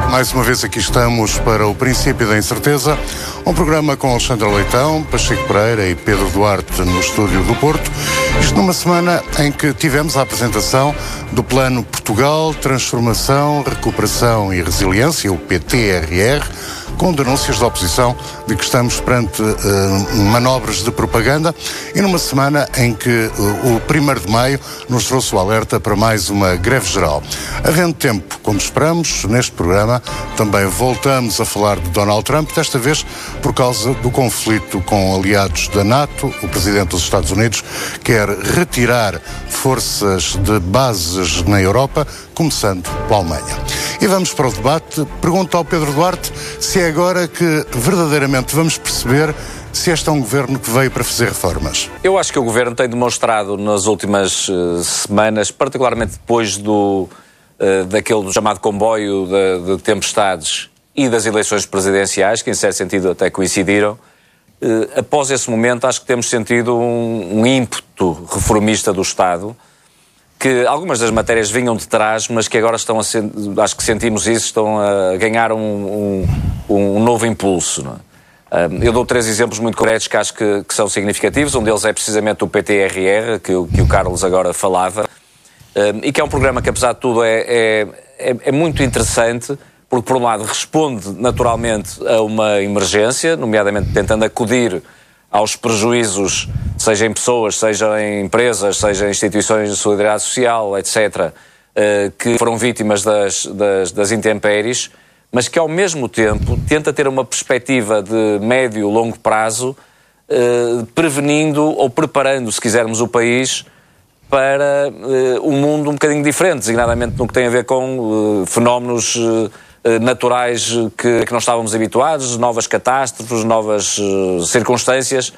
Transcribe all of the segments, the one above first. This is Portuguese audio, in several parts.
Mais uma vez aqui estamos para o Princípio da Incerteza, um programa com Alexandre Leitão, Pacheco Pereira e Pedro Duarte no estúdio do Porto. Isto numa semana em que tivemos a apresentação do Plano Portugal, Transformação, Recuperação e Resiliência, o PTRR, com denúncias da oposição de que estamos perante manobras de propaganda, e numa semana em que o 1º de maio nos trouxe o alerta para mais uma greve geral. Havendo tempo, como esperamos, neste programa também voltamos a falar de Donald Trump, desta vez por causa do conflito com aliados da NATO. O presidente dos Estados Unidos quer retirar forças de bases na Europa, começando pela Alemanha. E vamos para o debate. Pergunto ao Pedro Duarte se é agora que verdadeiramente vamos perceber se este é um governo que veio para fazer reformas. Eu acho que o governo tem demonstrado nas últimas semanas, particularmente depois daquele chamado comboio de tempestades e das eleições presidenciais, que em certo sentido até coincidiram, após esse momento acho que temos sentido um ímpeto reformista do Estado, que algumas das matérias vinham de trás, mas que agora estão acho que sentimos isso, estão a ganhar um novo impulso, não é? Eu dou 3 exemplos muito concretos que acho que são significativos. Um deles é precisamente o PTRR, que o Carlos agora falava, e que é um programa que, apesar de tudo, é muito interessante, porque, por um lado, responde naturalmente a uma emergência, nomeadamente tentando acudir aos prejuízos, seja em pessoas, seja em empresas, seja em instituições de solidariedade social, etc., que foram vítimas das intempéries, mas que ao mesmo tempo tenta ter uma perspectiva de médio e longo prazo, prevenindo ou preparando, se quisermos, o país para um mundo um bocadinho diferente, designadamente no que tem a ver com fenómenos naturais que não estávamos habituados, novas catástrofes, novas circunstâncias,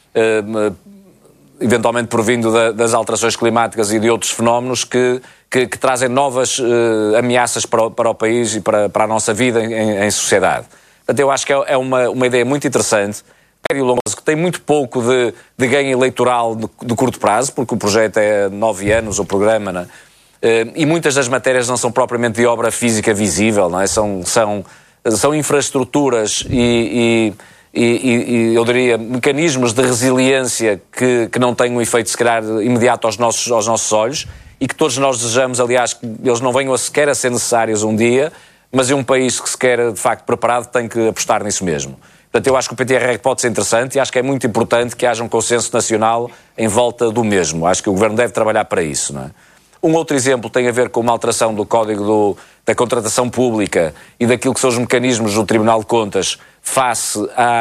eventualmente provindo das alterações climáticas e de outros fenómenos que trazem novas ameaças para o país e para a nossa vida em sociedade. Portanto, eu acho que é uma ideia muito interessante, médio e longo prazo, que tem muito pouco de ganho eleitoral de curto prazo, porque o projeto é 9 anos, o programa, não é? E muitas das matérias não são propriamente de obra física visível, não é? São infraestruturas e eu diria mecanismos de resiliência que não têm um efeito, se calhar, imediato aos nossos olhos, e que todos nós desejamos, aliás, que eles não venham sequer a ser necessários um dia, mas um país que se quer, de facto, preparado tem que apostar nisso mesmo. Portanto, eu acho que o PTRR pode ser interessante e acho que é muito importante que haja um consenso nacional em volta do mesmo. Acho que o Governo deve trabalhar para isso, não é? Um outro exemplo tem a ver com uma alteração do Código da Contratação Pública e daquilo que são os mecanismos do Tribunal de Contas face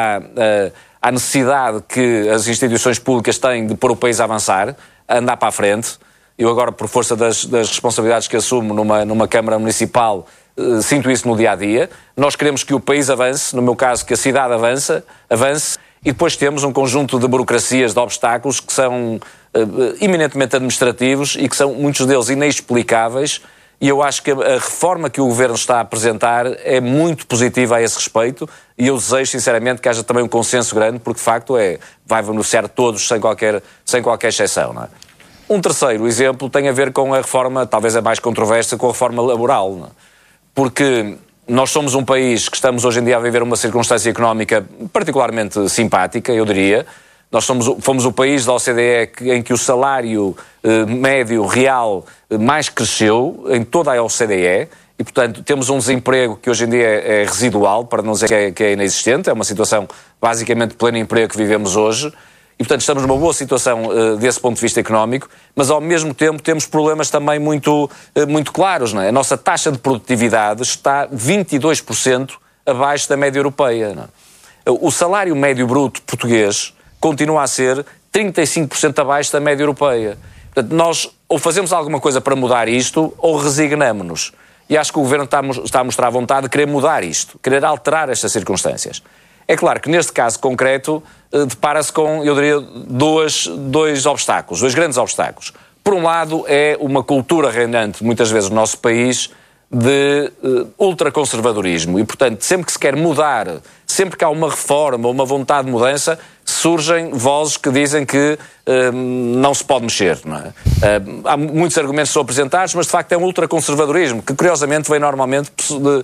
à necessidade que as instituições públicas têm de pôr o país a avançar, a andar para a frente. Eu agora, por força das responsabilidades que assumo numa Câmara Municipal, sinto isso no dia-a-dia. Nós queremos que o país avance, no meu caso, que a cidade avance, e depois temos um conjunto de burocracias, de obstáculos que são eminentemente administrativos e que são, muitos deles, inexplicáveis, e eu acho que a reforma que o Governo está a apresentar é muito positiva a esse respeito, e eu desejo, sinceramente, que haja também um consenso grande, porque, de facto, vai beneficiar todos, sem qualquer exceção, não é? Um terceiro exemplo tem a ver com a reforma, talvez a mais controversa, com a reforma laboral, não é? Porque nós somos um país que estamos hoje em dia a viver uma circunstância económica particularmente simpática, eu diria. Nós fomos o país da OCDE em que o salário médio real mais cresceu em toda a OCDE e, portanto, temos um desemprego que hoje em dia é residual, para não dizer que é inexistente. É uma situação basicamente de pleno emprego que vivemos hoje. E, portanto, estamos numa boa situação desse ponto de vista económico, mas, ao mesmo tempo, temos problemas também muito claros, não é? A nossa taxa de produtividade está 22% abaixo da média europeia, não é? O salário médio bruto português continua a ser 35% abaixo da média europeia. Portanto, nós ou fazemos alguma coisa para mudar isto, ou resignamo-nos. E acho que o Governo está a mostrar a vontade de querer mudar isto, querer alterar estas circunstâncias. É claro que, neste caso concreto, depara-se com, eu diria, dois obstáculos, dois grandes obstáculos. Por um lado, é uma cultura reinante, muitas vezes, no nosso país, de ultraconservadorismo e, portanto, sempre que se quer mudar, sempre que há uma reforma ou uma vontade de mudança, surgem vozes que dizem que não se pode mexer, não é? Há muitos argumentos que são apresentados, mas de facto é um ultraconservadorismo que curiosamente vem normalmente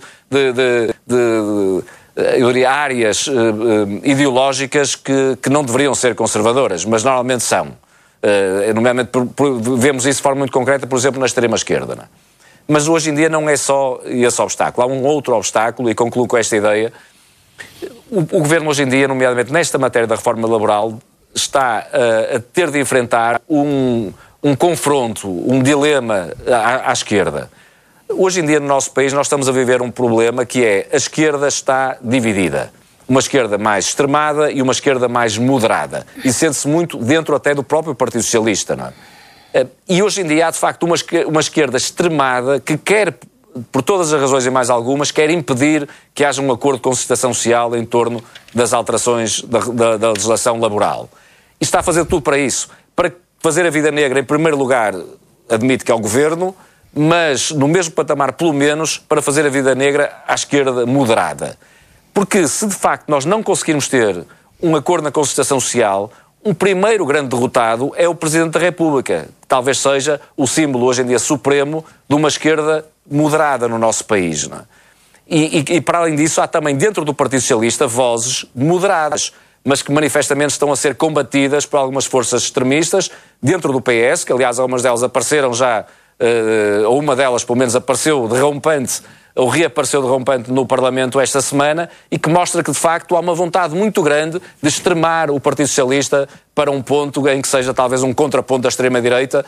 eu diria, áreas ideológicas que não deveriam ser conservadoras, mas normalmente são. Nomeadamente vemos isso de forma muito concreta, por exemplo, na extrema-esquerda, não é? Mas hoje em dia não é só esse obstáculo. Há um outro obstáculo, e concluo com esta ideia. O Governo hoje em dia, nomeadamente nesta matéria da reforma laboral, está a ter de enfrentar um confronto, um dilema à esquerda. Hoje em dia no nosso país nós estamos a viver um problema que é a esquerda está dividida. Uma esquerda mais extremada e uma esquerda mais moderada. E sente-se muito dentro até do próprio Partido Socialista, não é? E hoje em dia há de facto uma esquerda extremada que quer, por todas as razões e mais algumas, quer impedir que haja um acordo de concertação social em torno das alterações da legislação laboral. E está a fazer tudo para isso. Para fazer a vida negra, em primeiro lugar, admite que é o Governo, mas no mesmo patamar, pelo menos, para fazer a vida negra à esquerda moderada. Porque se de facto nós não conseguirmos ter um acordo na concertação social, um primeiro grande derrotado é o Presidente da República, que talvez seja o símbolo hoje em dia supremo de uma esquerda moderada no nosso país, não é? E para além disso há também dentro do Partido Socialista vozes moderadas, mas que manifestamente estão a ser combatidas por algumas forças extremistas dentro do PS, que aliás algumas delas apareceram já, ou uma delas pelo menos apareceu derrompante, ou reapareceu derrompante no Parlamento esta semana, e que mostra que de facto há uma vontade muito grande de extremar o Partido Socialista para um ponto em que seja talvez um contraponto da extrema-direita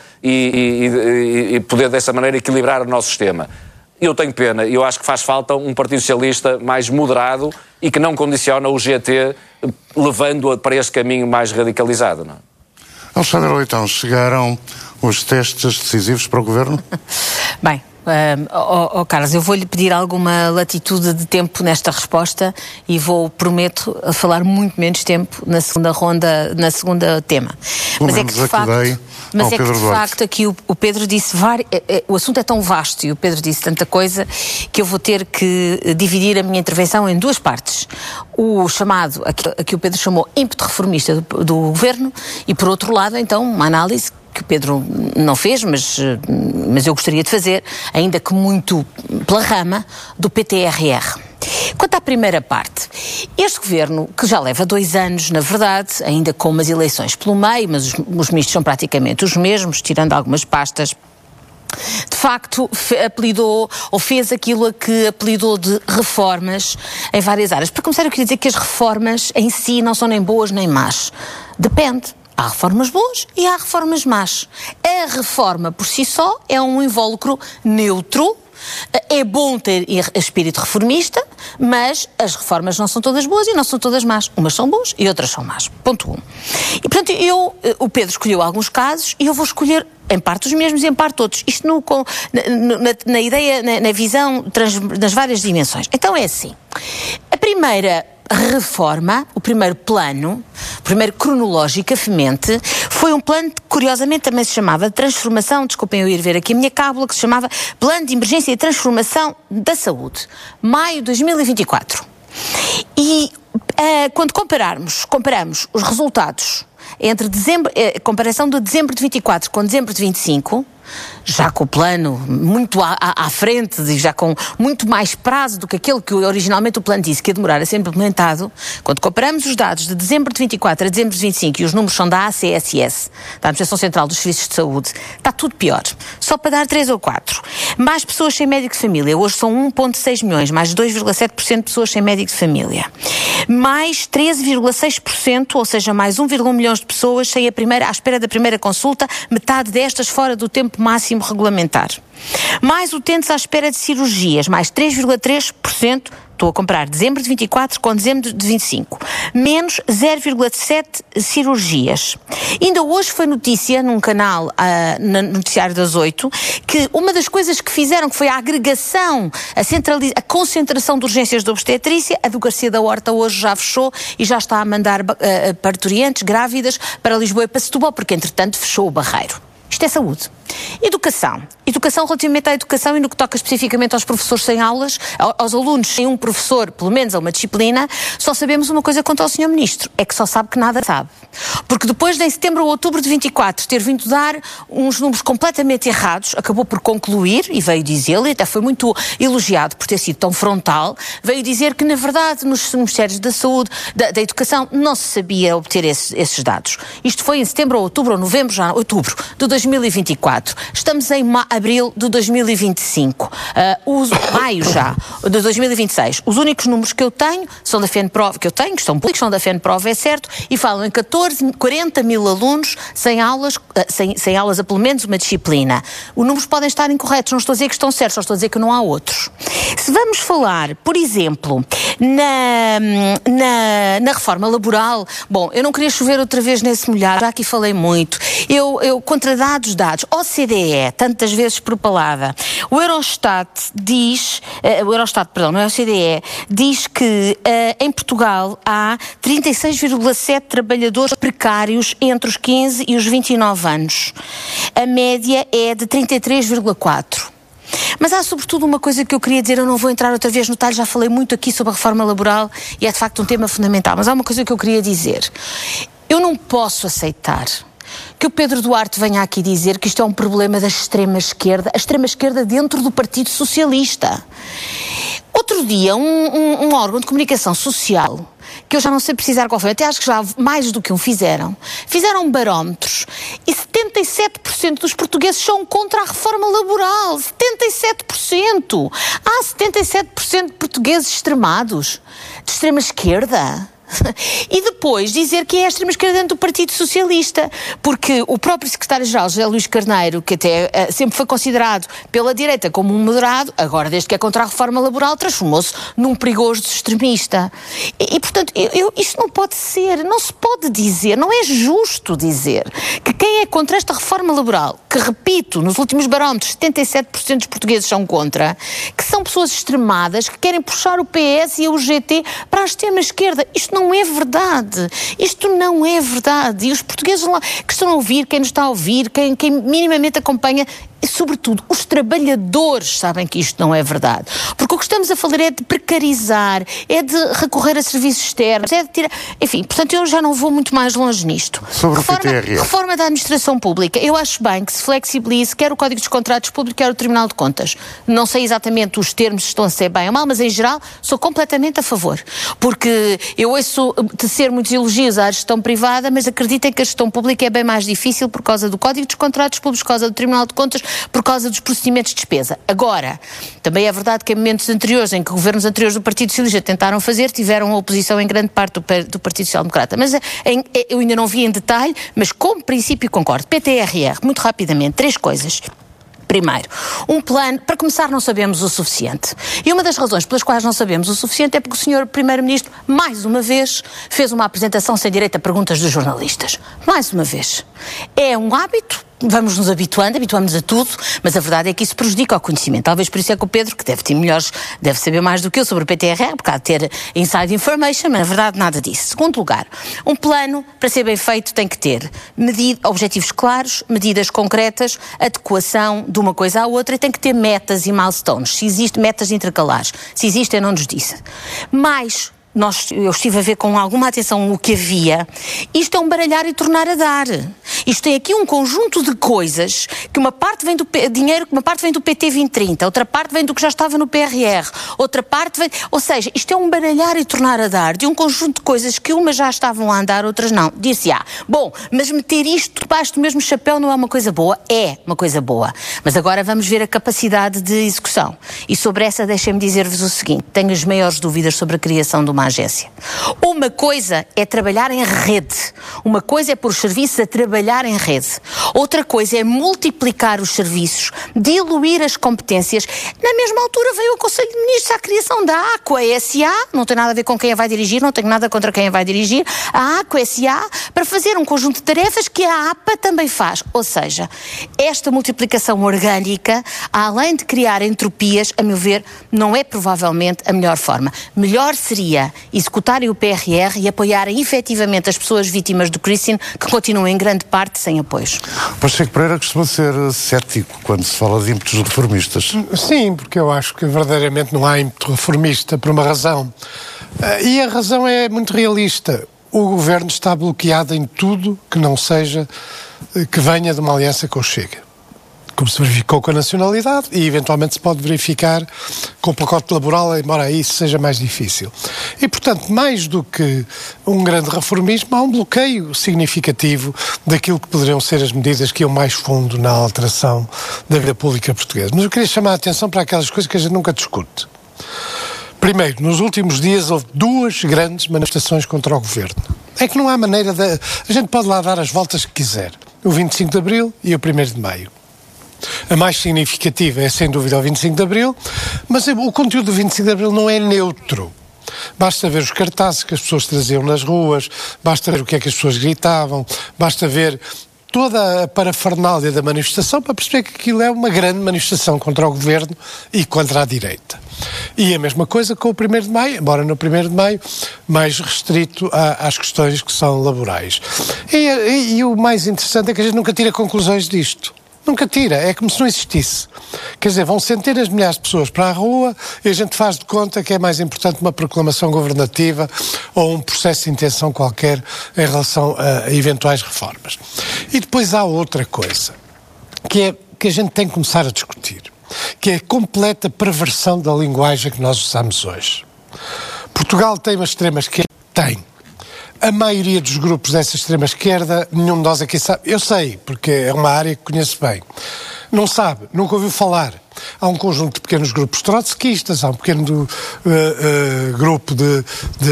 e poder dessa maneira equilibrar o nosso sistema. Eu tenho pena, eu acho que faz falta um Partido Socialista mais moderado e que não condiciona o GT levando-a para este caminho mais radicalizado, não é? Alexandra Leitão, chegaram os testes decisivos para o Governo? Bem, Carlos, eu vou-lhe pedir alguma latitude de tempo nesta resposta e prometo, falar muito menos tempo na segunda ronda, na segunda tema. Mas é que de facto aqui o Pedro disse o assunto é tão vasto e o Pedro disse tanta coisa que eu vou ter que dividir a minha intervenção em duas partes. O chamado, aqui o Pedro chamou ímpeto reformista do Governo e, por outro lado, então, uma análise que o Pedro não fez, mas eu gostaria de fazer, ainda que muito pela rama, do PTRR. Quanto à primeira parte, este Governo, que já leva 2 anos, na verdade, ainda com umas eleições pelo meio, mas os ministros são praticamente os mesmos, tirando algumas pastas, de facto apelidou ou fez aquilo a que apelidou de reformas em várias áreas. Para começar, eu queria dizer que as reformas em si não são nem boas nem más. Depende. Há reformas boas e há reformas más. A reforma por si só é um invólucro neutro. É bom ter espírito reformista, mas as reformas não são todas boas e não são todas más. Umas são boas e outras são más. Ponto 1. E, portanto, o Pedro escolheu alguns casos e eu vou escolher em parte os mesmos e em parte outros. Isto na ideia, na visão, nas várias dimensões. Então é assim. A primeira reforma, o primeiro plano, primeiro cronologicamente, foi um plano que curiosamente também se chamava Transformação, desculpem eu ir ver aqui a minha cábula, que se chamava Plano de Emergência e Transformação da Saúde, maio de 2024. E quando comparamos os resultados entre comparação de dezembro de 24 com dezembro de 25, já com o plano muito à frente e já com muito mais prazo do que aquele que originalmente o plano disse que ia demorar a ser implementado, quando comparamos os dados de dezembro de 24 a dezembro de 25 e os números são da ACSS, da Administração Central dos Serviços de Saúde, está tudo pior. Só para dar 3 ou 4. Mais pessoas sem médico de família. Hoje são 1,6 milhões, mais 2,7% de pessoas sem médico de família. Mais 13,6%, ou seja, mais 1,1 milhões de pessoas à espera da primeira consulta, metade destas fora do tempo máximo regulamentar. Mais utentes à espera de cirurgias, mais 3,3%, estou a comparar dezembro de 24 com dezembro de 25. Menos 0,7 cirurgias. Ainda hoje foi notícia num canal, no Noticiário das 8, que uma das coisas que fizeram, que foi a agregação, a concentração de urgências de obstetrícia, a do Garcia da Horta hoje já fechou e já está a mandar parturientes, grávidas, para Lisboa e para Setúbal, porque entretanto fechou o Barreiro. Isto é saúde. Educação relativamente à educação e no que toca especificamente aos professores sem aulas, aos alunos sem um professor, pelo menos a uma disciplina, só sabemos uma coisa quanto ao Sr. Ministro, é que só sabe que nada sabe. Porque depois de em setembro ou outubro de 24 ter vindo dar uns números completamente errados, acabou por concluir, e veio dizê-lo, e até foi muito elogiado por ter sido tão frontal, veio dizer que na verdade nos Ministérios da Saúde, da Educação, não se sabia obter esses dados. Isto foi em setembro ou outubro, ou novembro, já outubro de 2024. Estamos em abril de 2025. Maio já, de 2026. Os únicos números que eu tenho são da FENPROV, que estão públicos, são da FENPROV, é certo, e falam em 40 mil alunos sem aulas a pelo menos uma disciplina. Os números podem estar incorretos, não estou a dizer que estão certos, só estou a dizer que não há outros. Se vamos falar, por exemplo, na reforma laboral, bom, eu não queria chover outra vez nesse molhado, já aqui falei muito. Eu contra dados, OCDE, tantas vezes propalada, o Eurostat diz, não é o OCDE, diz que em Portugal há 36,7 trabalhadores precários entre os 15 e os 29 anos. A média é de 33,4. Mas há sobretudo uma coisa que eu queria dizer, eu não vou entrar outra vez no detalhe, já falei muito aqui sobre a reforma laboral e é de facto um tema fundamental, mas há uma coisa que eu queria dizer. Eu não posso aceitar que o Pedro Duarte venha aqui dizer que isto é um problema da extrema-esquerda, a extrema-esquerda dentro do Partido Socialista. Outro dia, um órgão de comunicação social, que eu já não sei precisar qual foi, até acho que já mais do que fizeram barómetros e 77% dos portugueses são contra a reforma laboral. 77%! Há 77% de portugueses extremados, de extrema-esquerda. E depois dizer que é a extrema-esquerda dentro do Partido Socialista, porque o próprio secretário-geral, José Luís Carneiro, que até sempre foi considerado pela direita como um moderado, agora desde que é contra a reforma laboral transformou-se num perigoso extremista. E portanto, isto não pode ser, não se pode dizer, não é justo dizer que quem é contra esta reforma laboral, que repito, nos últimos barómetros 77% dos portugueses são contra, que são pessoas extremadas, que querem puxar o PS e a UGT para a extrema-esquerda. Isto não é verdade. Isto não é verdade. E os portugueses lá que estão a ouvir, quem nos está a ouvir, quem minimamente acompanha, e sobretudo os trabalhadores sabem que isto não é verdade. Porque o que estamos a falar é de precarizar, é de recorrer a serviços externos, é de tirar... Enfim, portanto eu já não vou muito mais longe nisto. Sobre o PTRS. Reforma da administração pública. Eu acho bem que se flexibilize quer o Código dos Contratos Públicos, quer o Tribunal de Contas. Não sei exatamente os termos se estão a ser bem ou mal, mas em geral sou completamente a favor. Porque eu ouço tecer muitos elogios à gestão privada, mas acreditem que a gestão pública é bem mais difícil por causa do Código dos Contratos Públicos, por causa do Tribunal de Contas, por causa dos procedimentos de despesa. Agora, também é verdade que em momentos anteriores, em que governos anteriores do Partido Socialista tentaram fazer, tiveram a oposição em grande parte do Partido Social Democrata. Mas eu ainda não vi em detalhe, mas como princípio concordo. PTRR, muito rapidamente, 3 coisas. Primeiro, um plano, para começar não sabemos o suficiente. E uma das razões pelas quais não sabemos o suficiente é porque o Sr. Primeiro-Ministro, mais uma vez, fez uma apresentação sem direito a perguntas dos jornalistas. Mais uma vez. É um hábito, vamos nos habituamos a tudo, mas a verdade é que isso prejudica o conhecimento. Talvez por isso é que o Pedro, que deve saber mais do que eu sobre o PTRR, por causa de ter inside information, mas na verdade nada disso. Segundo lugar, um plano, para ser bem feito, tem que ter objetivos claros, medidas concretas, adequação de uma coisa à outra, e tem que ter metas e milestones. Se existem metas intercalares, se existem, não nos disse. Mais, eu estive a ver com alguma atenção o que havia. Isto é um baralhar e tornar a dar. Isto tem aqui um conjunto de coisas, que uma parte vem do dinheiro, que uma parte vem do PT 2030, outra parte vem do que já estava no PRR, outra parte vem... Ou seja, isto é um baralhar e tornar a dar de um conjunto de coisas que umas já estavam a andar, outras não. Disse-se, bom, mas meter isto debaixo do mesmo chapéu não é uma coisa boa? É uma coisa boa. Mas agora vamos ver a capacidade de execução. E sobre essa, deixem-me dizer-vos o seguinte, tenho as maiores dúvidas sobre a criação de uma agência. Uma coisa é trabalhar em rede. Uma coisa é pôr os serviços a trabalhar em rede. Outra coisa é multiplicar os serviços, diluir as competências. Na mesma altura veio o Conselho de Ministros à criação da Aqua SA, não tem nada a ver com quem a vai dirigir, não tenho nada contra quem a vai dirigir, a Aqua SA, para fazer um conjunto de tarefas que a APA também faz. Ou seja, esta multiplicação orgânica, além de criar entropias, a meu ver, não é provavelmente a melhor forma. Melhor seria era executarem o PRR e apoiarem efetivamente as pessoas vítimas do Christine, que continuam em grande parte sem apoios. Pacheco Pereira costuma ser cético quando se fala de ímpetos reformistas. Sim, porque eu acho que verdadeiramente não há ímpeto reformista por uma razão. E a razão é muito realista. O governo está bloqueado em tudo que não seja, que venha de uma aliança com o Chega. Como se verificou com a nacionalidade e eventualmente se pode verificar com o pacote laboral, embora aí isso seja mais difícil. E, portanto, mais do que um grande reformismo, há um bloqueio significativo daquilo que poderiam ser as medidas que iam mais fundo na alteração da vida pública portuguesa. Mas eu queria chamar a atenção para aquelas coisas que a gente nunca discute. Primeiro, nos últimos dias houve 2 grandes manifestações contra o governo. É que não há maneira de... A gente pode lá dar as voltas que quiser. O 25 de Abril e o 1º de Maio. A mais significativa é, sem dúvida, o 25 de Abril, mas o conteúdo do 25 de Abril não é neutro. Basta ver os cartazes que as pessoas traziam nas ruas, basta ver o que é que as pessoas gritavam, basta ver toda a parafernália da manifestação para perceber que aquilo é uma grande manifestação contra o governo e contra a direita. E a mesma coisa com o 1º de Maio, embora no 1º de Maio mais restrito às questões que são laborais. E o mais interessante é que a gente nunca tira conclusões disto. Nunca tira, é como se não existisse. Quer dizer, vão centenas de milhares de pessoas para a rua e a gente faz de conta que é mais importante uma proclamação governativa ou um processo de intenção qualquer em relação a eventuais reformas. E depois há outra coisa, que a gente tem que começar a discutir, que é a completa perversão da linguagem que nós usamos hoje. Portugal tem uma extrema-esquerda? Tem. A maioria dos grupos dessa extrema-esquerda, nenhum de nós aqui sabe. Eu sei, porque é uma área que conheço bem. Não sabe, nunca ouviu falar. Há um conjunto de pequenos grupos trotskistas, há um pequeno grupo de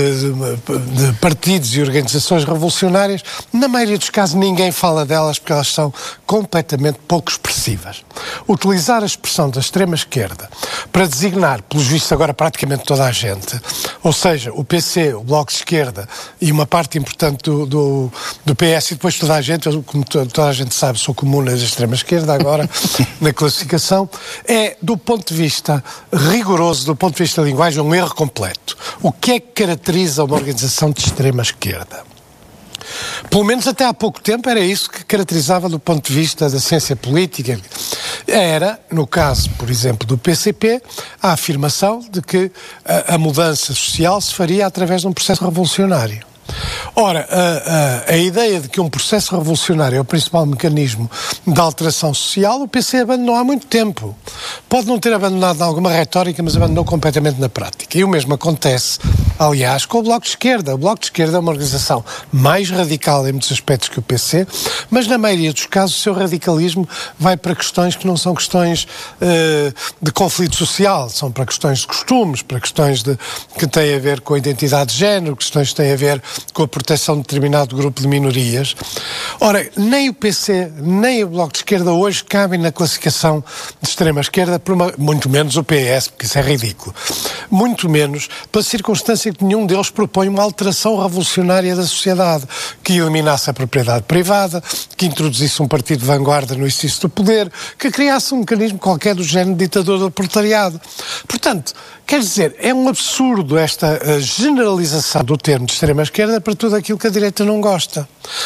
partidos e organizações revolucionárias. Na maioria dos casos ninguém fala delas porque elas são completamente pouco expressivas. Utilizar a expressão da extrema-esquerda para designar, pelos vistos agora praticamente toda a gente, ou seja, o PC, o Bloco de Esquerda e uma parte importante do PS e depois toda a gente, eu, como toda a gente sabe, sou comuna da extrema-esquerda agora, na classificação, é, do ponto de vista rigoroso, do ponto de vista da linguagem, um erro completo. O que é que caracteriza uma organização de extrema-esquerda? Pelo menos até há pouco tempo era isso que caracterizava do ponto de vista da ciência política. Era, no caso, por exemplo, do PCP, a afirmação de que a mudança social se faria através de um processo revolucionário. Ora, a ideia de que um processo revolucionário é o principal mecanismo de alteração social, o PC abandonou há muito tempo. Pode não ter abandonado alguma retórica, mas abandonou completamente na prática. E o mesmo acontece, aliás, com o Bloco de Esquerda. O Bloco de Esquerda é uma organização mais radical em muitos aspectos que o PC, mas na maioria dos casos o seu radicalismo vai para questões que não são questões de conflito social, são para questões de costumes, para questões que têm a ver com a identidade de género, questões que têm a ver com a proteção de determinado grupo de minorias. Ora, nem o PC, nem o Bloco de Esquerda hoje cabem na classificação de extrema-esquerda, muito menos o PS, porque isso é ridículo. Muito menos pela circunstância que nenhum deles propõe uma alteração revolucionária da sociedade, que eliminasse a propriedade privada, que introduzisse um partido de vanguarda no exercício do poder, que criasse um mecanismo qualquer do género ditador do proletariado. Portanto, quer dizer, é um absurdo esta generalização do termo de extrema-esquerda para tudo aquilo que a direita não gosta.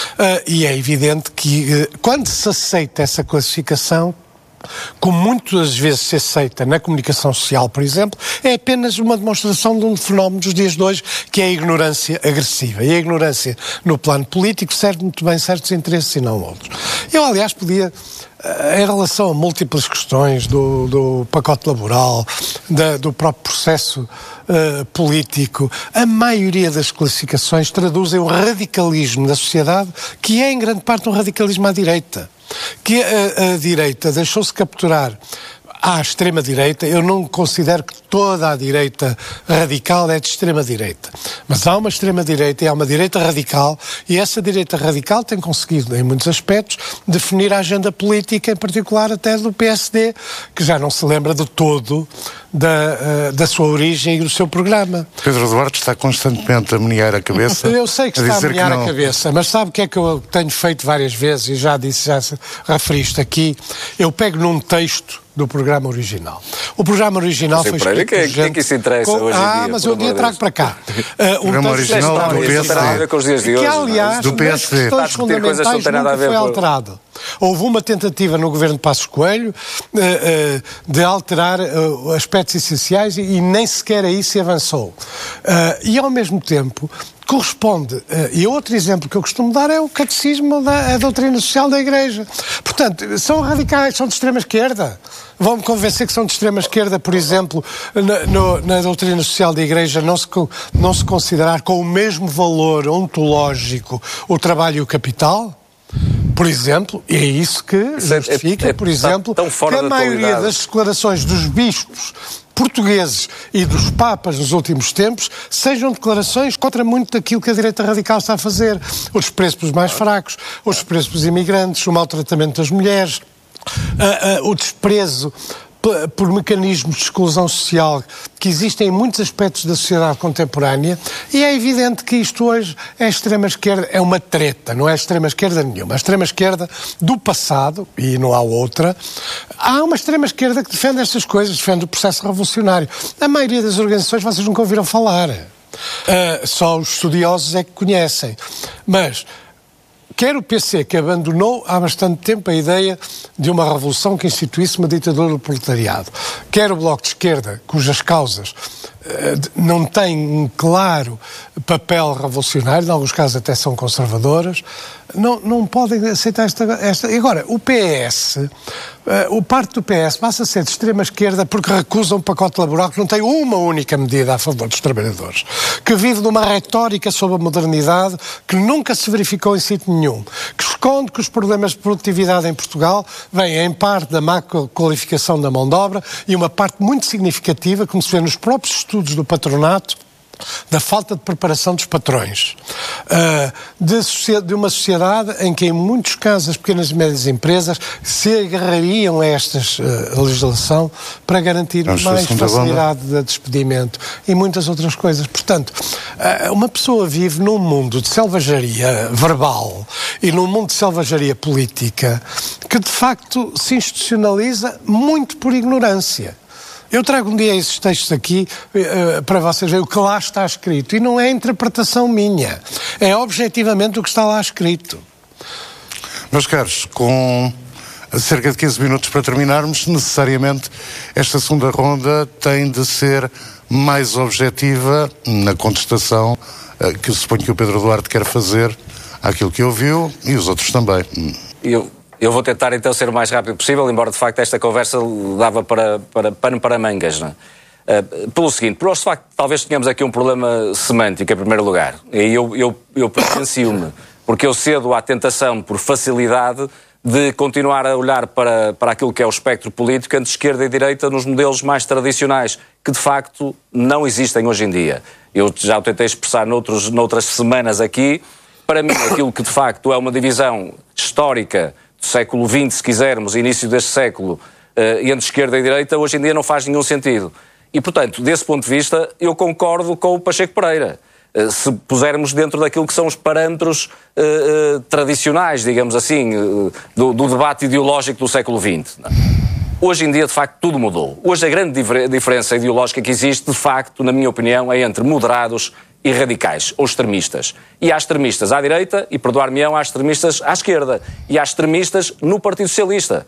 E é evidente que quando se aceita essa classificação, como muitas vezes se aceita na comunicação social, por exemplo, é apenas uma demonstração de um fenómeno dos dias de hoje, que é a ignorância agressiva. E a ignorância no plano político serve muito bem certos interesses e não outros. Eu, aliás, podia, em relação a múltiplas questões do pacote laboral, do próprio processo político, a maioria das classificações traduzem o radicalismo da sociedade, que é em grande parte um radicalismo à direita. Que a direita deixou-se capturar à extrema-direita. Eu não considero que toda a direita radical é de extrema-direita. Mas há uma extrema-direita e há uma direita radical, e essa direita radical tem conseguido, em muitos aspectos, definir a agenda política, em particular até do PSD, que já não se lembra de todo da sua origem e do seu programa. Pedro Duarte está constantemente a menear a cabeça. Eu sei que está a menear a cabeça, mas sabe o que é que eu tenho feito várias vezes, e já referi isto aqui? Eu pego num texto do programa original. O programa original foi escrito por gente... Quem que isso interessa hoje em dia? Mas eu um dia trago para cá. O programa original do PSD. Que, aliás, do PSD. Questões fundamentais nunca foi alterado. Houve uma tentativa no governo de Passos Coelho de alterar aspectos essenciais e nem sequer aí se avançou. E, ao mesmo tempo, corresponde, e outro exemplo que eu costumo dar é o catecismo da doutrina social da Igreja. Portanto, são radicais, são de extrema-esquerda. Vão-me convencer que são de extrema-esquerda, por exemplo, na doutrina social da Igreja não se considerar com o mesmo valor ontológico o trabalho e o capital? Por exemplo, e é isso que justifica, por exemplo, que a maioria das declarações dos bispos portugueses e dos papas nos últimos tempos sejam declarações contra muito daquilo que a direita radical está a fazer. O desprezo pelos mais fracos, o desprezo pelos imigrantes, o maltratamento das mulheres, o desprezo por mecanismos de exclusão social que existem em muitos aspectos da sociedade contemporânea, e é evidente que isto hoje é extrema-esquerda, é uma treta, não é extrema-esquerda nenhuma. A extrema-esquerda do passado, e não há outra, há uma extrema-esquerda que defende estas coisas, defende o processo revolucionário. A maioria das organizações vocês nunca ouviram falar. Só os estudiosos é que conhecem. Mas quer o PC, que abandonou há bastante tempo a ideia de uma revolução que instituísse uma ditadura do proletariado, quer o Bloco de Esquerda, cujas causas não têm um claro papel revolucionário, em alguns casos até são conservadoras, não podem aceitar esta... Agora, o PS, o parte do PS passa a ser de extrema-esquerda porque recusa um pacote laboral que não tem uma única medida a favor dos trabalhadores, que vive numa retórica sobre a modernidade que nunca se verificou em sítio nenhum, que esconde que os problemas de produtividade em Portugal vêm em parte da má qualificação da mão de obra e uma parte muito significativa, como se vê nos próprios estudos do patronato, da falta de preparação dos patrões, de uma sociedade em que, em muitos casos, as pequenas e médias empresas se agarrariam a esta legislação para garantir mais facilidade de despedimento e muitas outras coisas. Portanto, uma pessoa vive num mundo de selvageria verbal e num mundo de selvageria política que, de facto, se institucionaliza muito por ignorância. Eu trago um dia esses textos aqui para vocês verem o que lá está escrito. E não é interpretação minha. É objetivamente o que está lá escrito. Meus caros, com cerca de 15 minutos para terminarmos, necessariamente esta segunda ronda tem de ser mais objetiva na contestação que eu suponho que o Pedro Duarte quer fazer àquilo que ouviu e os outros também. Eu vou tentar então ser o mais rápido possível, embora de facto esta conversa dava pano para mangas, não é? Pelo seguinte, nós de facto talvez tenhamos aqui um problema semântico em primeiro lugar, e eu presencio-me, porque eu cedo à tentação por facilidade de continuar a olhar para aquilo que é o espectro político entre esquerda e direita nos modelos mais tradicionais, que de facto não existem hoje em dia. Eu já o tentei expressar noutras semanas aqui. Para mim, aquilo que de facto é uma divisão histórica do século XX, se quisermos, início deste século, entre esquerda e direita, hoje em dia não faz nenhum sentido. E, portanto, desse ponto de vista, eu concordo com o Pacheco Pereira. Se pusermos dentro daquilo que são os parâmetros tradicionais, digamos assim, do debate ideológico do século XX. Hoje em dia, de facto, tudo mudou. Hoje a grande diferença ideológica que existe, de facto, na minha opinião, é entre moderados e radicais, ou extremistas. E há extremistas à direita, e perdoar-me-ão, há extremistas à esquerda. E há extremistas no Partido Socialista.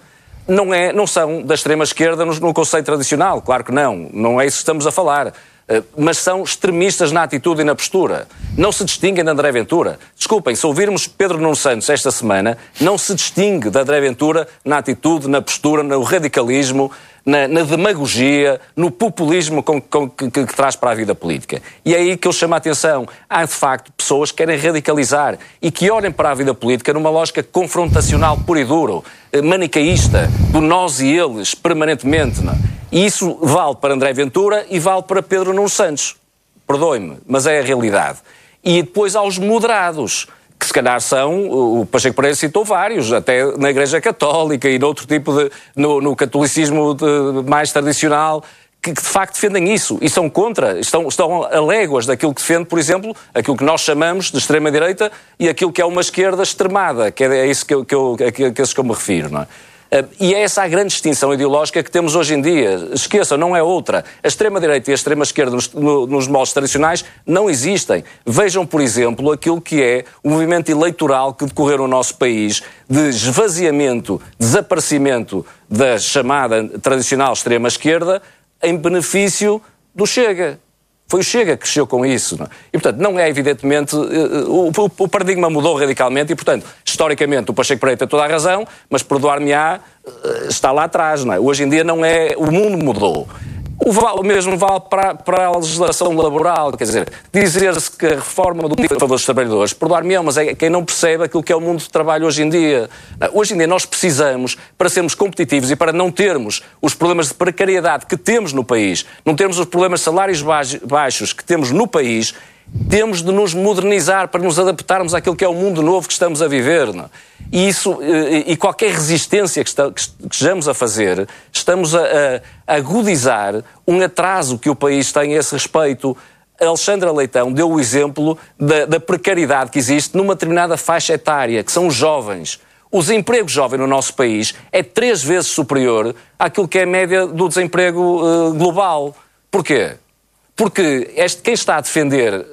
Não são da extrema-esquerda no conceito tradicional, claro que não. Não é isso que estamos a falar. Mas são extremistas na atitude e na postura. Não se distinguem de André Ventura. Desculpem, se ouvirmos Pedro Nuno Santos esta semana, não se distingue de André Ventura na atitude, na postura, no radicalismo, na demagogia, no populismo que traz para a vida política. E é aí que eu chamo a atenção. Há, de facto, pessoas que querem radicalizar e que olhem para a vida política numa lógica confrontacional pura e duro, manicaísta, do nós e eles, permanentemente. Não? E isso vale para André Ventura e vale para Pedro Nuno Santos. Perdoe-me, mas é a realidade. E depois há os moderados, que se calhar são, o Pacheco Pereira citou vários, até na Igreja Católica e noutro tipo no catolicismo mais tradicional, que de facto defendem isso e são contra, estão a léguas daquilo que defende, por exemplo, aquilo que nós chamamos de extrema-direita e aquilo que é uma esquerda extremada, que é isso a esses que eu me refiro, não é? E é essa a grande distinção ideológica que temos hoje em dia. Esqueçam, não é outra. A extrema-direita e a extrema-esquerda nos moldes tradicionais não existem. Vejam, por exemplo, aquilo que é o movimento eleitoral que decorreu no nosso país de esvaziamento, desaparecimento da chamada tradicional extrema-esquerda em benefício do Chega. Foi o Chega que cresceu com isso. Não? E, portanto, não é evidentemente... O paradigma mudou radicalmente e, portanto, historicamente o Pacheco Pereira tem toda a razão, mas perdoar-me-á, está lá atrás. Não é? Hoje em dia não é... O mundo mudou. O mesmo vale para a legislação laboral. Quer dizer, dizer-se que a reforma do tipo a favor dos trabalhadores, perdoar-me-ão, mas é quem não percebe aquilo que é o mundo de trabalho hoje em dia. Hoje em dia nós precisamos, para sermos competitivos e para não termos os problemas de precariedade que temos no país, não termos os problemas de salários baixos que temos no país, temos de nos modernizar para nos adaptarmos àquilo que é o mundo novo que estamos a viver. Não? E qualquer resistência que estejamos a fazer, estamos a agudizar um atraso que o país tem a esse respeito. A Alexandra Leitão deu o exemplo da precariedade que existe numa determinada faixa etária, que são os jovens. O desemprego jovem no nosso país é 3 vezes superior àquilo que é a média do desemprego global. Porquê? Porque quem está a defender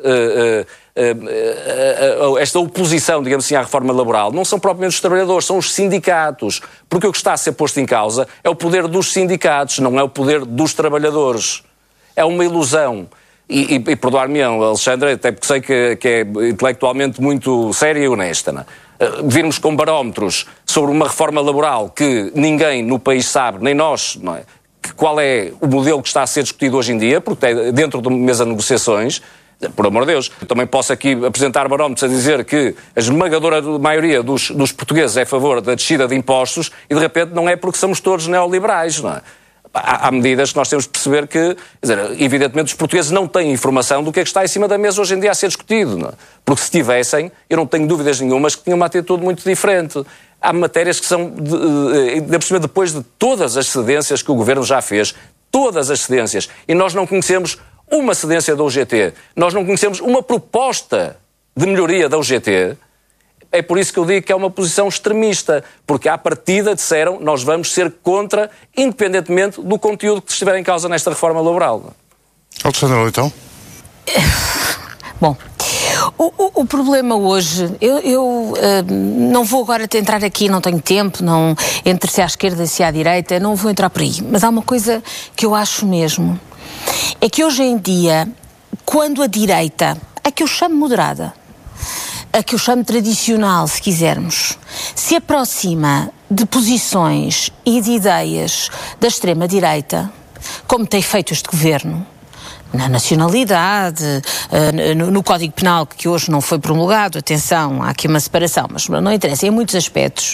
esta oposição, digamos assim, à reforma laboral, não são propriamente os trabalhadores, são os sindicatos. Porque o que está a ser posto em causa é o poder dos sindicatos, não é o poder dos trabalhadores. É uma ilusão. E perdoar-me-ão, Alexandre, até porque sei que é intelectualmente muito séria e honesta, não é? Virmos com barómetros sobre uma reforma laboral que ninguém no país sabe, nem nós, não é? Qual é o modelo que está a ser discutido hoje em dia, porque é dentro de uma mesa de negociações, por amor de Deus. Eu também posso aqui apresentar barómetros a dizer que a esmagadora maioria dos portugueses é a favor da descida de impostos e, de repente, não é porque somos todos neoliberais, não é? Há medidas que nós temos de perceber que, quer dizer, evidentemente, os portugueses não têm informação do que é que está em cima da mesa hoje em dia a ser discutido, não é? Porque se tivessem, eu não tenho dúvidas nenhumas que tinham uma atitude muito diferente. Há matérias que são, depois de todas as cedências que o Governo já fez, todas as cedências, e nós não conhecemos uma cedência da UGT, nós não conhecemos uma proposta de melhoria da UGT, é por isso que eu digo que é uma posição extremista, porque à partida disseram nós vamos ser contra, independentemente do conteúdo que estiver em causa nesta reforma laboral. Alexandra Leitão. Bom, o problema hoje, eu não vou agora entrar aqui, não tenho tempo, não, entre se à esquerda e se à direita, não vou entrar por aí. Mas há uma coisa que eu acho mesmo, é que hoje em dia, quando a direita, a que eu chamo moderada, a que eu chamo tradicional, se quisermos, se aproxima de posições e de ideias da extrema-direita, como tem feito este governo, na nacionalidade, no Código Penal, que hoje não foi promulgado, atenção, há aqui uma separação, mas não interessa, em muitos aspectos,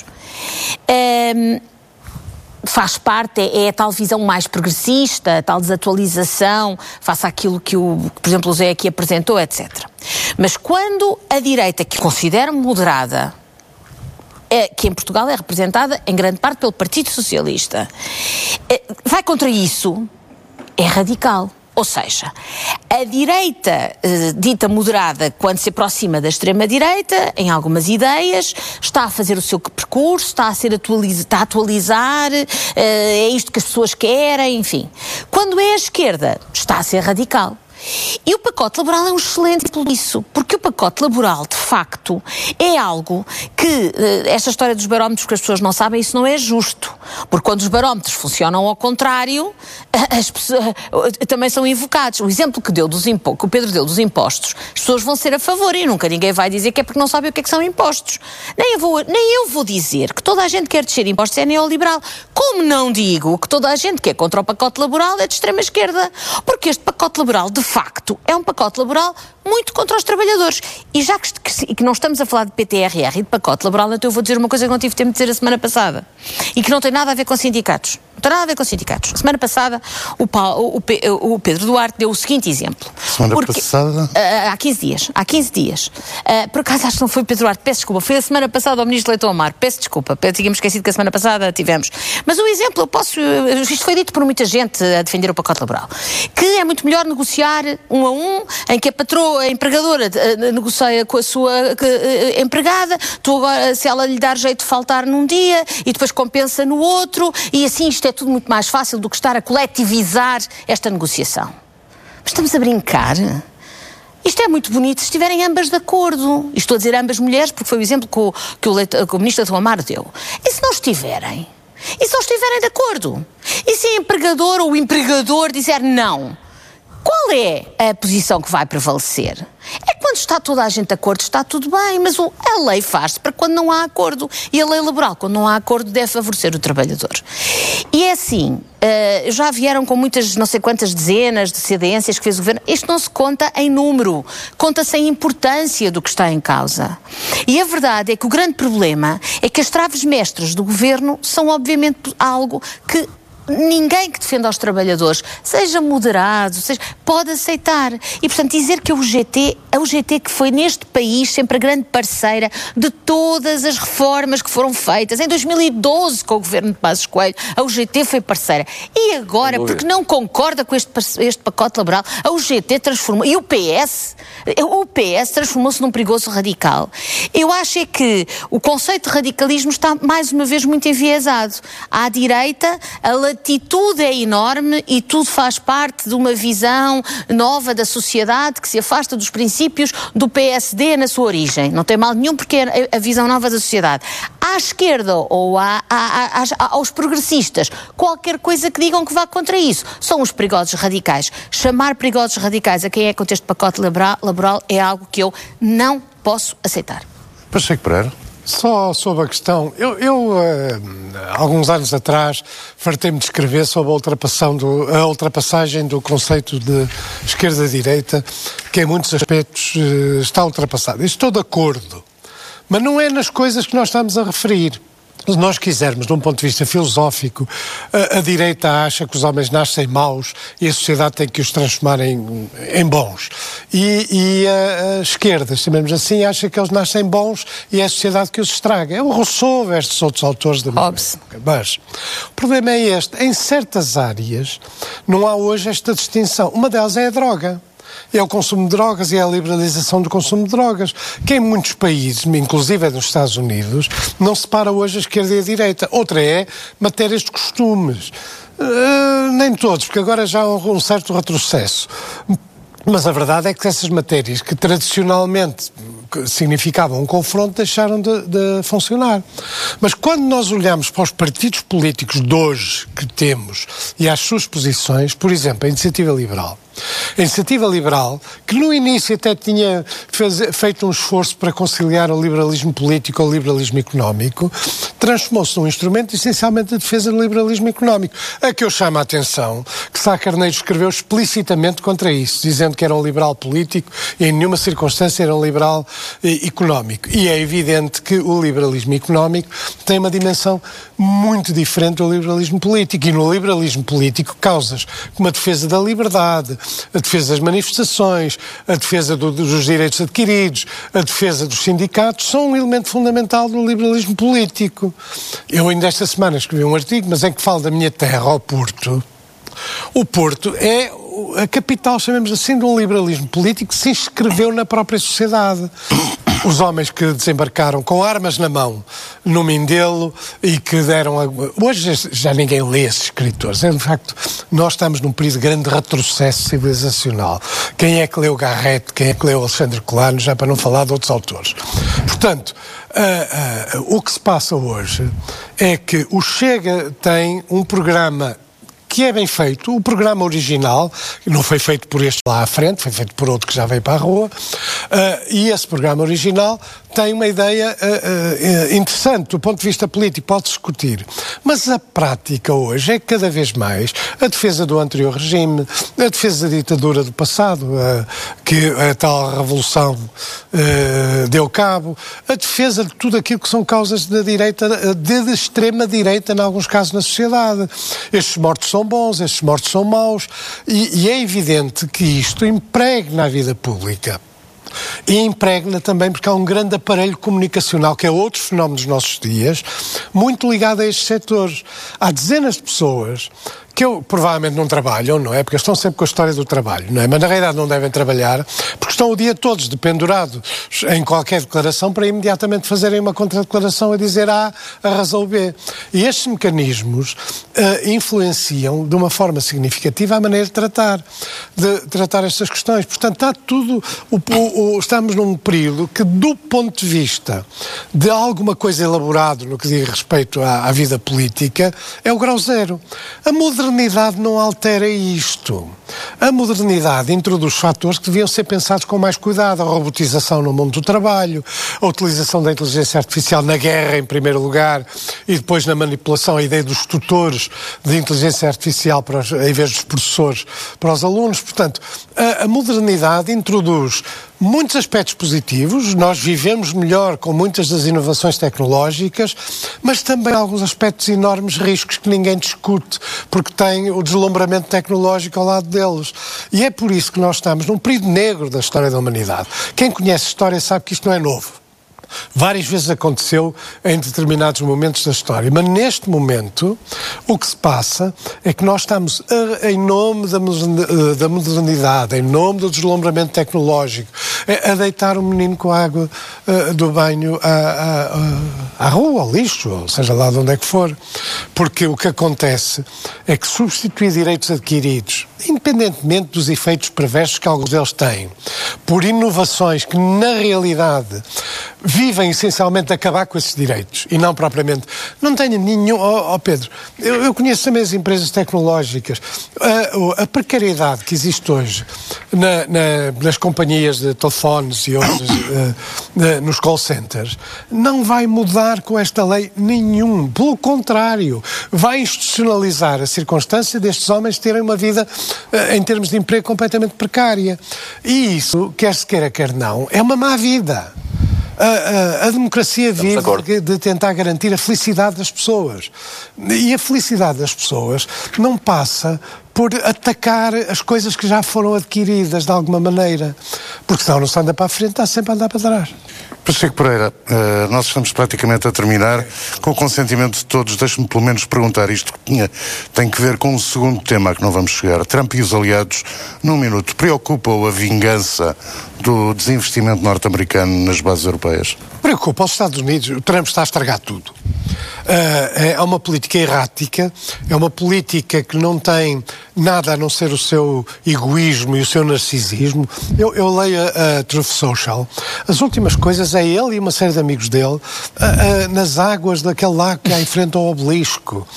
faz parte, é a tal visão mais progressista, a tal desatualização, face àquilo que, por exemplo, o Zé aqui apresentou, etc. Mas quando a direita, que considero moderada, que em Portugal é representada em grande parte pelo Partido Socialista, vai contra isso, é radical. Ou seja, a direita dita moderada, quando se aproxima da extrema-direita, em algumas ideias, está a fazer o seu percurso, está a atualizar, é isto que as pessoas querem, enfim. Quando é a esquerda, está a ser radical. E o pacote laboral é um excelente exemplo disso, porque o pacote laboral, de facto, é algo que, esta história dos barómetros que as pessoas não sabem, isso não é justo, porque quando os barómetros funcionam ao contrário, as pessoas também são invocados. O exemplo que o Pedro deu dos impostos, as pessoas vão ser a favor e nunca ninguém vai dizer que é porque não sabem o que é que são impostos. Nem eu vou dizer que toda a gente quer descer impostos é neoliberal, como não digo que toda a gente que é contra o pacote laboral é de extrema-esquerda, porque este pacote laboral, de facto, é um pacote laboral muito contra os trabalhadores. E já que não estamos a falar de PTRR e de pacote laboral, então eu vou dizer uma coisa que não tive tempo de dizer a semana passada e que não tem nada a ver com sindicatos. Não tem nada a ver com os sindicatos. A semana passada, o Pedro Duarte deu o seguinte exemplo. Semana passada? Há 15 dias. Por acaso, acho que não foi o Pedro Duarte, peço desculpa. Foi a semana passada ao Ministro Leitão Amaro. Peço desculpa. Tínhamos esquecido que a semana passada tivemos. Mas o exemplo, isto foi dito por muita gente a defender o pacote laboral, que é muito melhor negociar 1 a 1, em que a empregadora negocia com a sua empregada, agora, se ela lhe dar jeito de faltar num dia e depois compensa no outro, e assim isto é tudo muito mais fácil do que estar a coletivizar esta negociação. Mas estamos a brincar? Isto é muito bonito se estiverem ambas de acordo. E estou a dizer ambas mulheres porque foi o exemplo que o Ministro Leitão Amaro deu. E se não estiverem? E se não estiverem de acordo? E se a empregadora ou o empregador disser não? Qual é a posição que vai prevalecer? É quando está toda a gente de acordo, está tudo bem, mas a lei faz-se para quando não há acordo. E a lei laboral, quando não há acordo, deve favorecer o trabalhador. E é assim, já vieram com muitas, não sei quantas dezenas de cedências que fez o governo. Isto não se conta em número, conta-se em importância do que está em causa. E a verdade é que o grande problema é que as traves mestras do governo são obviamente algo que ninguém que defenda os trabalhadores, seja moderado, pode aceitar. E, portanto, dizer que a UGT que foi neste país sempre a grande parceira de todas as reformas que foram feitas. Em 2012, com o governo de Passos Coelho, a UGT foi parceira. E agora, porque não concorda com este pacote laboral, a UGT transformou. E o PS transformou-se num perigoso radical. Eu acho é que o conceito de radicalismo está, mais uma vez, muito enviesado. À direita, a latitude é enorme e tudo faz parte de uma visão nova da sociedade que se afasta dos princípios do PSD na sua origem. Não tem mal nenhum porque é a visão nova da sociedade. À esquerda ou aos progressistas, qualquer coisa que digam que vá contra isso, são os perigosos radicais. Chamar perigosos radicais a quem é contra este pacote laboral é algo que eu não posso aceitar. Pacheco Pereira. Só sobre a questão, eu alguns anos atrás fartei-me de escrever sobre a ultrapassagem do conceito de esquerda-direita, que em muitos aspectos está ultrapassado. Estou de acordo, mas não é nas coisas que nós estamos a referir. Se nós quisermos, de um ponto de vista filosófico, a direita acha que os homens nascem maus e a sociedade tem que os transformar em bons. E a esquerda, chamemos assim, acha que eles nascem bons e é a sociedade que os estraga. É o Rousseau versus outros autores da mesma época. Mas o problema é este. Em certas áreas não há hoje esta distinção. Uma delas é a droga. É o consumo de drogas e é a liberalização do consumo de drogas, que em muitos países, inclusive nos Estados Unidos, não separa hoje a esquerda e a direita. Outra é matérias de costumes. Nem todos, porque agora já há um certo retrocesso. Mas a verdade é que essas matérias que tradicionalmente significavam um confronto deixaram de funcionar. Mas quando nós olhamos para os partidos políticos de hoje que temos e às suas posições, por exemplo, a Iniciativa Liberal. A Iniciativa Liberal, que no início até tinha feito um esforço para conciliar o liberalismo político ao liberalismo económico, transformou-se num instrumento essencialmente de defesa do liberalismo económico. A que eu chamo a atenção que Sá Carneiro escreveu explicitamente contra isso, dizendo que era um liberal político e em nenhuma circunstância era um liberal económico. E é evidente que o liberalismo económico tem uma dimensão muito diferente do liberalismo político. E no liberalismo político, causas como a defesa da liberdade, a defesa das manifestações, a defesa dos direitos adquiridos, a defesa dos sindicatos, são um elemento fundamental do liberalismo político. Eu ainda esta semana escrevi um artigo, mas em que falo da minha terra, ao Porto. O Porto é a capital, chamemos assim, de um liberalismo político que se inscreveu na própria sociedade. Os homens que desembarcaram com armas na mão no Mindelo e que deram... Hoje já ninguém lê esses escritores. De facto, nós estamos num período de grande retrocesso civilizacional. Quem é que leu Garrett? Quem é que leu Alexandre Colano? Já para não falar de outros autores. Portanto, o que se passa hoje é que o Chega tem um programa que é bem feito. O programa original não foi feito por este lá à frente, foi feito por outro que já veio para a rua, e esse programa original tem uma ideia interessante do ponto de vista político, pode-se discutir. Mas a prática hoje é que cada vez mais a defesa do anterior regime, a defesa da ditadura do passado, que a tal revolução deu cabo, a defesa de tudo aquilo que são causas da direita, de extrema-direita, em alguns casos na sociedade. Estes mortos são bons, estes mortos são maus, e é evidente que isto impregna a vida pública. E impregna também porque há um grande aparelho comunicacional, que é outro fenómeno dos nossos dias, muito ligado a estes setores. Há dezenas de pessoas que provavelmente não trabalham, não é? Porque estão sempre com a história do trabalho, não é? Mas na realidade não devem trabalhar, porque estão o dia todos dependurados em qualquer declaração para imediatamente fazerem uma contradeclaração a dizer A, a razão B. E estes mecanismos influenciam de uma forma significativa a maneira de tratar estas questões. Portanto, está tudo... estamos num período que, do ponto de vista de alguma coisa elaborado no que diz respeito à vida política, é o grau zero. A modernidade não altera isto. A modernidade introduz fatores que deviam ser pensados com mais cuidado. A robotização no mundo do trabalho, a utilização da inteligência artificial na guerra, em primeiro lugar, e depois na manipulação, a ideia dos tutores de inteligência artificial em vez dos professores para os alunos. Portanto, a modernidade introduz muitos aspectos positivos, nós vivemos melhor com muitas das inovações tecnológicas, mas também alguns aspectos enormes riscos que ninguém discute, porque tem o deslumbramento tecnológico ao lado deles. E é por isso que nós estamos num período negro da história da humanidade. Quem conhece a história sabe que isto não é novo. Várias vezes aconteceu em determinados momentos da história, mas neste momento o que se passa é que nós estamos, em nome da modernidade, em nome do deslumbramento tecnológico, a deitar o menino com a água do banho à rua, ao lixo, ou seja lá de onde é que for, porque o que acontece é que substituir direitos adquiridos, independentemente dos efeitos perversos que alguns deles têm, por inovações que na realidade vivem essencialmente de acabar com esses direitos e não propriamente. Não tenho nenhum... Pedro, eu conheço também as empresas tecnológicas. A precariedade que existe hoje nas companhias de telefones e outras, nos call centers, não vai mudar com esta lei nenhum. Pelo contrário, vai institucionalizar a circunstância destes homens terem uma vida, em termos de emprego, completamente precária. E isso, quer se queira, quer não, é uma má vida. A democracia vive de tentar garantir a felicidade das pessoas. E a felicidade das pessoas não passa por atacar as coisas que já foram adquiridas de alguma maneira. Porque senão não se anda para a frente, está sempre a andar para trás. Pacheco Pereira, nós estamos praticamente a terminar. Com o consentimento de todos, deixe-me pelo menos perguntar isto que tem que ver com um segundo tema a que não vamos chegar. Trump e os aliados, num minuto, preocupa-o a vingança do desinvestimento norte-americano nas bases europeias? Preocupa os Estados Unidos. O Trump está a estragar tudo. É uma política errática, é uma política que não tem nada a não ser o seu egoísmo e o seu narcisismo. Eu leio a Truth Social. As últimas coisas é ele e uma série de amigos dele nas águas daquele lago que há em frente ao obelisco.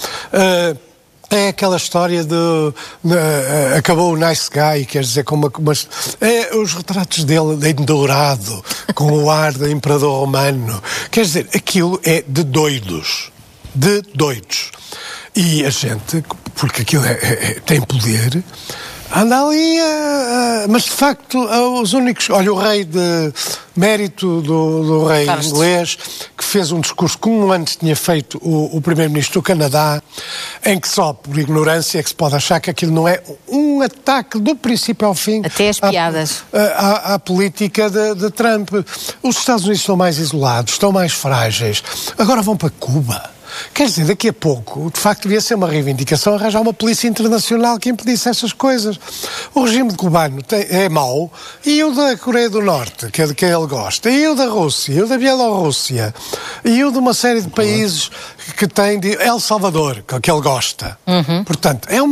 É aquela história de acabou o nice guy, quer dizer, com os retratos dele em dourado, com o ar do imperador romano. Quer dizer, aquilo é de doidos. De doidos. E a gente, porque aquilo tem poder, anda ali mas de facto os únicos... Olha, o rei de mérito do rei inglês, que fez um discurso que um ano tinha feito o primeiro-ministro do Canadá, em que só por ignorância é que se pode achar que aquilo não é um ataque do princípio ao fim até as piadas à política de Trump. Os Estados Unidos estão mais isolados, estão mais frágeis, agora vão para Cuba. Quer dizer, daqui a pouco, de facto, devia ser uma reivindicação arranjar uma polícia internacional que impedisse essas coisas. O regime cubano é mau, e o da Coreia do Norte, que é de quem ele gosta, e o da Rússia, e o da Bielorrússia, e o de uma série de países que tem de El Salvador, que ele gosta. Portanto, é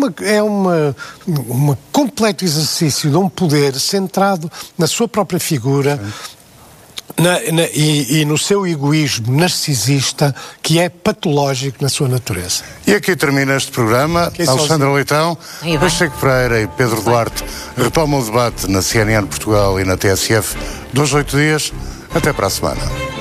um completo exercício de um poder centrado na sua própria figura. E no seu egoísmo narcisista, que é patológico na sua natureza. E aqui termina este programa. Alexandra Leitão, Pacheco Pereira e Pedro Duarte retomam o debate na CNN Portugal e na TSF 2 8 dias. Até para a semana.